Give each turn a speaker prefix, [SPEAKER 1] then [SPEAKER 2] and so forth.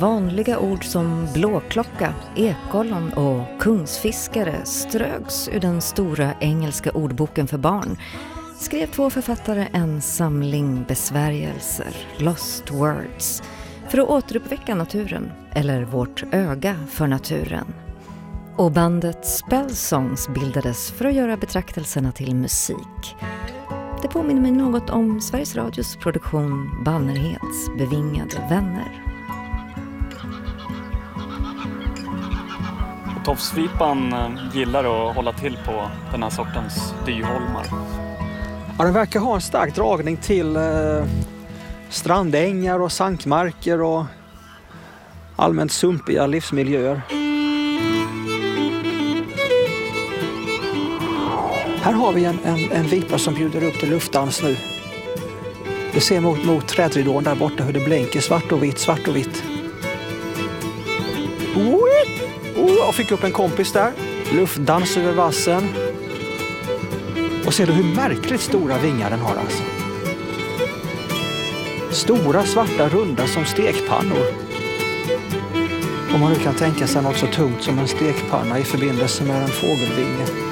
[SPEAKER 1] vanliga ord som blåklocka, ekollon och kungsfiskare ströks ur den stora engelska ordboken för barn skrev 2 författare en samling besvärjelser, lost words, för att återuppväcka naturen, eller vårt öga för naturen. Och bandet Spellsongs bildades för att göra betraktelserna till musik. Det påminner mig något om Sveriges Radios produktion Bannerhets bevingade vänner.
[SPEAKER 2] Tofsvipan gillar att hålla till på den här sortens dyholmar.
[SPEAKER 3] Ja, den verkar ha en stark dragning till strandängar och sankmarker och allmänt sumpiga livsmiljöer. Här har vi en vipa som bjuder upp till luftdans nu. Vi ser mot trädridån där borta hur det blänker svart och vitt, svart och vitt. Jag fick upp en kompis där. Luftdans över vassen. Och ser du hur märkligt stora vingar den har alltså. Stora, svarta, runda som stekpannor. Om man nu kan tänka sig något så tungt som en stekpanna i förbindelse med en fågelvinge.